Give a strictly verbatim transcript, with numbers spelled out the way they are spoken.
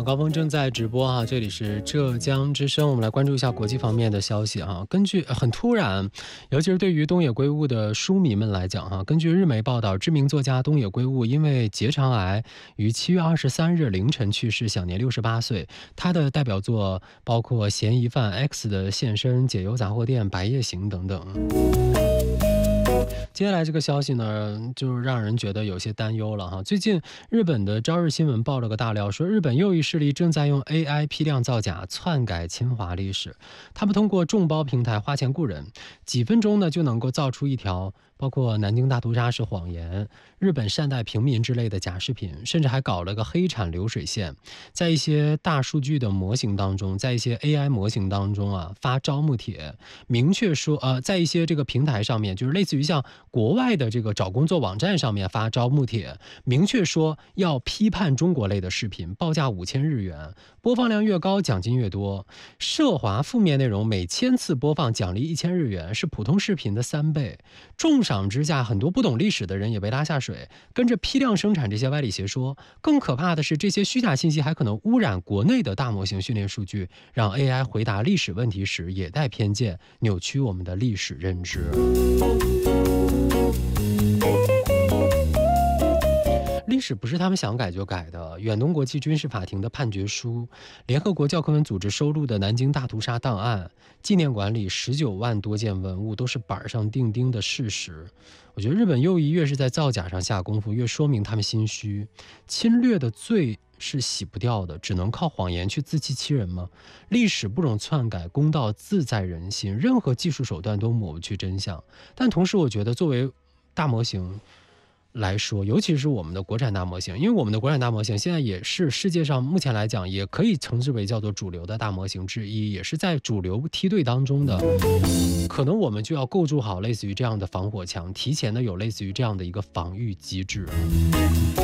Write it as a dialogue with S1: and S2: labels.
S1: 高峰正在直播哈，这里是浙江之声，我们来关注一下国际方面的消息哈。根据很突然，尤其是对于东野圭吾的书迷们来讲哈，根据日媒报道，知名作家东野圭吾因为结肠癌于七月二十三日凌晨去世，享年六十八岁。他的代表作包括《嫌疑犯 X 的现身》《解忧杂货店》《白夜行》等等。接下来这个消息呢，就让人觉得有些担忧了哈。最近日本的朝日新闻爆了个大料，说日本又一势力正在用 A I 批量造假，篡改侵华历史。他们通过众包平台花钱雇人，几分钟呢就能够造出一条包括南京大屠杀是谎言、日本善待平民之类的假视频，甚至还搞了个黑产流水线，在一些大数据的模型当中，在一些 A I 模型当中啊发招募帖，明确说呃，在一些这个平台上面，就是类似于像国外的这个找工作网站上面发招募帖，明确说要批判中国类的视频，报价五千日元，播放量越高奖金越多，涉华负面内容每千次播放奖励一千日元，是普通视频的三倍。重赏之下，很多不懂历史的人也被拉下水，跟着批量生产这些歪理邪说。更可怕的是，这些虚假信息还可能污染国内的大模型训练数据，让 A I 回答历史问题时也带偏见，扭曲我们的历史认知。历史不是他们想改就改的。远东国际军事法庭的判决书，联合国教科文组织收录的南京大屠杀档案，纪念馆里十九万多件文物都是板上钉钉的事实。我觉得日本右翼越是在造假上下功夫，越说明他们心虚。侵略的罪是洗不掉的，只能靠谎言去自欺欺人吗？历史不容篡改，公道自在人心，任何技术手段都抹不去真相。但同时我觉得作为大模型来说，尤其是我们的国产大模型，因为我们的国产大模型现在也是世界上目前来讲也可以称之为叫做主流的大模型之一，也是在主流梯队当中的，可能我们就要构筑好类似于这样的防火墙，提前的有类似于这样的一个防御机制。